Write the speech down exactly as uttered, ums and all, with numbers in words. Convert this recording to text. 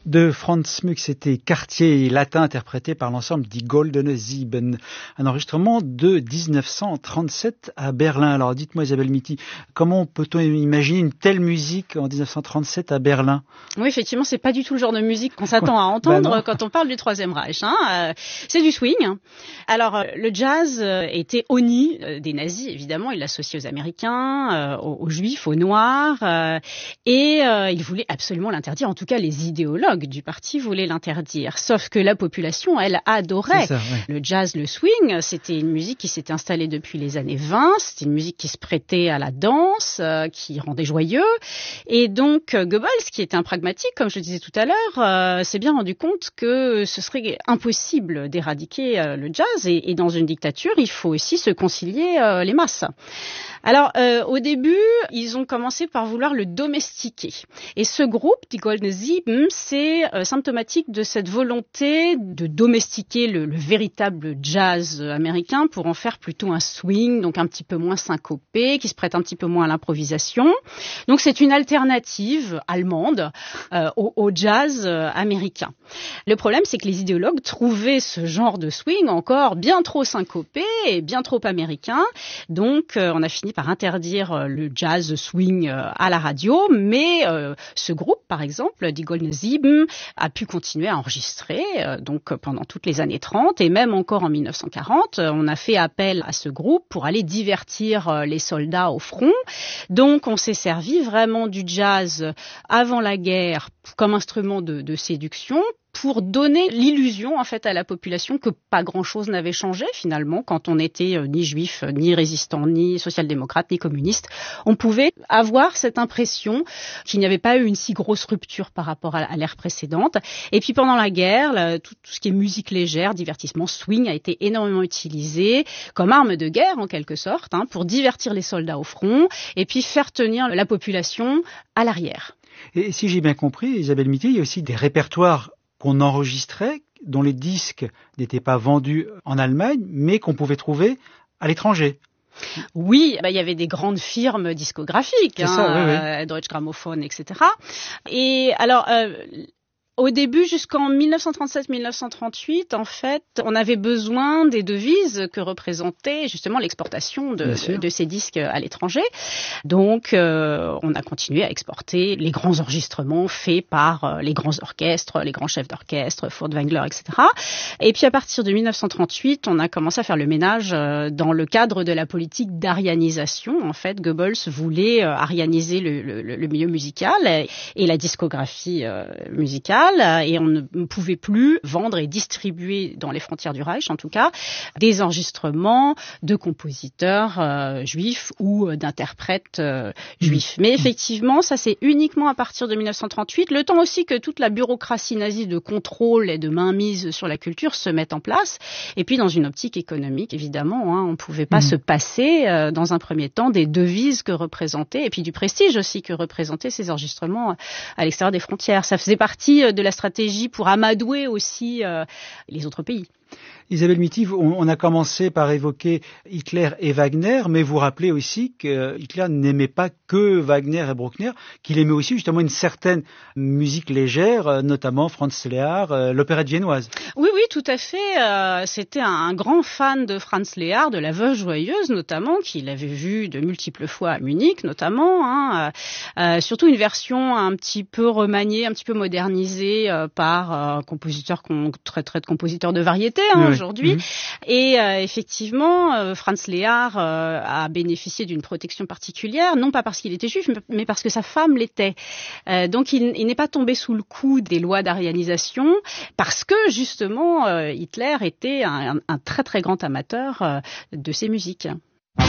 De Franz Muck, c'était Quartier latin interprété par l'ensemble Die Goldene Sieben, un enregistrement de dix-neuf cent trente-sept à Berlin. Alors dites-moi Isabelle Mitti, comment peut-on imaginer une telle musique en dix-neuf cent trente-sept à Berlin? Oui, effectivement, c'est pas du tout le genre de musique qu'on s'attend à entendre bah quand on parle du Troisième Reich. Hein. Euh, c'est du swing. Alors le jazz était honni des nazis, évidemment, il l'associait aux Américains, euh, aux, aux Juifs, aux Noirs, euh, et euh, il voulait absolument l'interdire. En tout cas, les idéologues du parti voulaient l'interdire. Sauf que la population, elle, adorait ça, ouais. Le jazz, le swing. C'était une musique qui s'était installée depuis les années vingt. C'était une musique qui se prêtait à la danse, euh, qui rendait joyeux. Et donc, Goebbels, qui était un pragmatique, comme je le disais tout à l'heure, euh, s'est bien rendu compte que ce serait impossible d'éradiquer euh, le jazz. Et, et dans une dictature, il faut aussi se concilier euh, les masses. Alors, euh, au début, ils ont commencé par vouloir le domestiquer. Et ce groupe, Die Goldene Sieben, c'est euh, symptomatique de cette volonté de domestiquer le, le véritable jazz américain pour en faire plutôt un swing, donc un petit peu moins syncopé, qui se prête un petit peu moins à l'improvisation. Donc, c'est une alternative allemande euh, au, au jazz euh, américain. Le problème, c'est que les idéologues trouvaient ce genre de swing encore bien trop syncopé et bien trop américain. Donc, euh, on a fini par interdire le jazz swing à la radio, mais euh, ce groupe, par exemple, Die Goldene Sieben, a pu continuer à enregistrer euh, donc pendant toutes les années trente et même encore en dix-neuf cent quarante, on a fait appel à ce groupe pour aller divertir euh, les soldats au front. Donc, on s'est servi vraiment du jazz avant la guerre comme instrument de, de séduction, pour donner l'illusion en fait à la population que pas grand-chose n'avait changé finalement quand on n'était euh, ni juif, ni résistant, ni social-démocrate, ni communiste. On pouvait avoir cette impression qu'il n'y avait pas eu une si grosse rupture par rapport à, à l'ère précédente. Et puis pendant la guerre, là, tout, tout ce qui est musique légère, divertissement, swing a été énormément utilisé comme arme de guerre en quelque sorte, hein, pour divertir les soldats au front et puis faire tenir la population à l'arrière. Et si j'ai bien compris, Isabelle Mitti, il y a aussi des répertoires qu'on enregistrait, dont les disques n'étaient pas vendus en Allemagne, mais qu'on pouvait trouver à l'étranger. Oui, bah, il y avait des grandes firmes discographiques, hein, ça, oui, oui. Euh, Deutsche Grammophon, et cetera. Et alors, euh, au début, jusqu'en dix-neuf cent trente-sept dix-neuf cent trente-huit, en fait, on avait besoin des devises que représentait justement l'exportation de, de, de ces disques à l'étranger. Donc, euh, on a continué à exporter les grands enregistrements faits par euh, les grands orchestres, les grands chefs d'orchestre, Furtwängler, et cetera. Et puis, à partir de dix-neuf cent trente-huit, on a commencé à faire le ménage euh, dans le cadre de la politique d'arianisation. En fait, Goebbels voulait euh, arianiser le, le, le milieu musical et, et la discographie euh, musicale. Et on ne pouvait plus vendre et distribuer dans les frontières du Reich, en tout cas, des enregistrements de compositeurs euh, juifs ou d'interprètes euh, juifs. Mais effectivement, ça c'est uniquement à partir de dix-neuf cent trente-huit, le temps aussi que toute la bureaucratie nazie de contrôle et de mainmise sur la culture se mette en place. Et puis dans une optique économique, évidemment, hein, on ne pouvait pas mmh. se passer, euh, dans un premier temps, des devises que représentaient, et puis du prestige aussi que représentaient ces enregistrements à l'extérieur des frontières. Ça faisait partie de la stratégie pour amadouer aussi euh, les autres pays. Isabelle Mitti, on a commencé par évoquer Hitler et Wagner, mais vous rappelez aussi que Hitler n'aimait pas que Wagner et Bruckner, qu'il aimait aussi justement une certaine musique légère, notamment Franz Lehár, l'opérette viennoise. Oui, oui, tout à fait. Euh, c'était un grand fan de Franz Lehár, de La Veuve joyeuse notamment, qu'il avait vu de multiples fois à Munich notamment. Hein, euh, surtout une version un petit peu remaniée, un petit peu modernisée euh, par un compositeur qu'on traiterait de compositeur de variété. Hein, oui. Aujourd'hui. Mmh. Et euh, effectivement, euh, Franz Lehár euh, a bénéficié d'une protection particulière, non pas parce qu'il était juif, mais parce que sa femme l'était. Euh, donc il, il n'est pas tombé sous le coup des lois d'arianisation, parce que justement, euh, Hitler était un, un, un très très grand amateur euh, de ces musiques.